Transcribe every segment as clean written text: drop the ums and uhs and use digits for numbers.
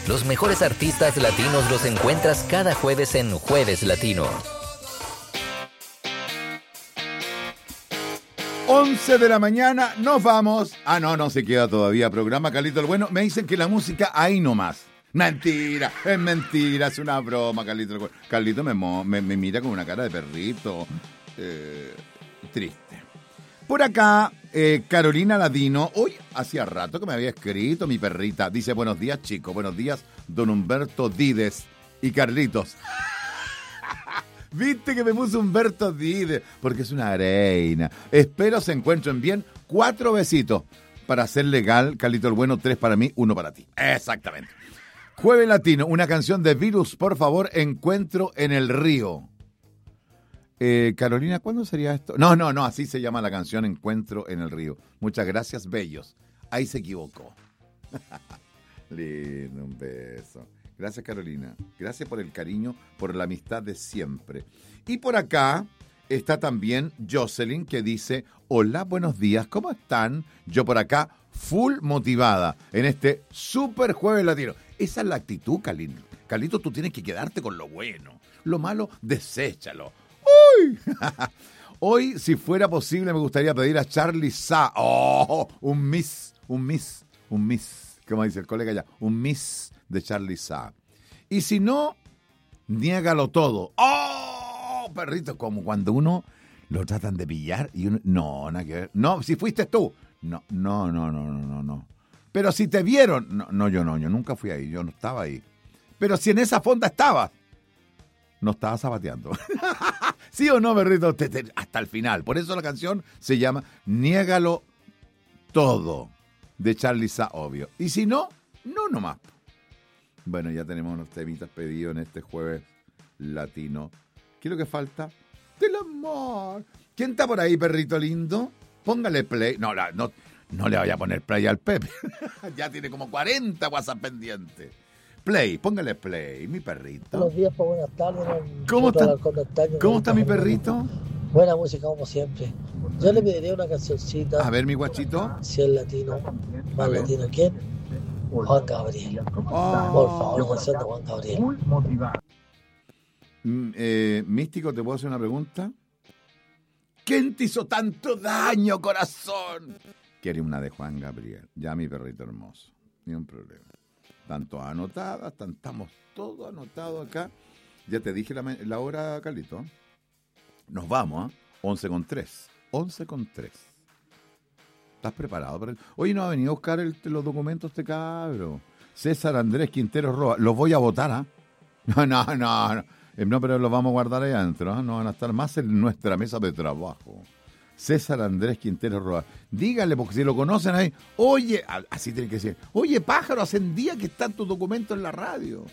Los mejores artistas latinos los encuentras cada jueves en Jueves Latino. 11 de la mañana, nos vamos. No se queda todavía programa, Carlito el Bueno. Me dicen que la música ahí nomás. Mentira, es una broma, Carlito el Bueno. Carlito me mira con una cara de perrito. Triste. Por acá, Carolina Ladino, hoy hacía rato que me había escrito mi perrita. Dice, buenos días, chicos, buenos días, don Humberto Dides y Carlitos. Viste que me puso Humberto Dides, porque es una reina. Espero se encuentren bien. 4 besitos para ser legal, Carlito el Bueno, 3 para mí, 1 para ti. Exactamente. Jueves Latino, una canción de Virus, por favor, Encuentro en el Río. Carolina, ¿cuándo sería esto? No, así se llama la canción, Encuentro en el Río. Muchas gracias, bellos. Ahí se equivocó. Lindo, un beso. Gracias, Carolina. Gracias por el cariño, por la amistad de siempre. Y por acá está también Jocelyn, que dice, hola, buenos días, ¿cómo están? Yo por acá, full motivada en este super Jueves Latino. Esa es la actitud, Carlito, tú tienes que quedarte con lo bueno. Lo malo, deséchalo. ¡Uy! Hoy, si fuera posible, me gustaría pedir a Charly Sa. ¡Oh! Un miss. ¿Cómo dice el colega ya? Un miss de Charly Sa. Y si no, niégalo todo. ¡Oh! Perrito, como cuando uno lo tratan de pillar y uno... No, nada que ver. No, si fuiste tú. No. Pero si te vieron... Yo nunca fui ahí, yo no estaba ahí. Pero si en esa fonda estabas, no estaba zapateando. ¿Sí o no, perrito? Hasta el final. Por eso la canción se llama Niégalo Todo, de Charly Sa, obvio. Y si no, no nomás. Bueno, ya tenemos unos temitas pedidos en este Jueves Latino. ¿Qué es lo que falta? Del amor. ¿Quién está por ahí, perrito lindo? Póngale play. No le vaya a poner play al Pepe. Ya tiene como 40 WhatsApp pendientes. Play, póngale play, mi perrito. Buenos días, pues buenas tardes. ¿Cómo está mi perrito? Buena música como siempre. Yo le pediría una cancioncita. A ver, mi guachito. Si es latino, más latino, ¿quién? Juan Gabriel. Por favor, una canción de Juan Gabriel. Místico, ¿te puedo hacer una pregunta? ¿Quién te hizo tanto daño, corazón? Quiere una de Juan Gabriel. Ya, mi perrito hermoso. Ni un problema. Están todas anotadas, estamos todos anotados acá. Ya te dije la hora, Carlito. Nos vamos, 11:03. 11:03. ¿Estás preparado para Oye, no ha venido a buscar los documentos este cabro. César Andrés Quintero Roa. Los voy a votar, ¿ah? No, pero los vamos a guardar ahí adentro, ¿eh? No van a estar más en nuestra mesa de trabajo. César Andrés Quintero Roa. Dígale, porque si lo conocen ahí, oye, así tiene que decir, oye, pájaro, hace un día que están tus documentos en la radio.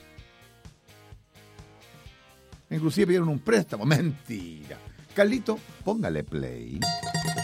Inclusive pidieron un préstamo. Mentira. Carlito, póngale play.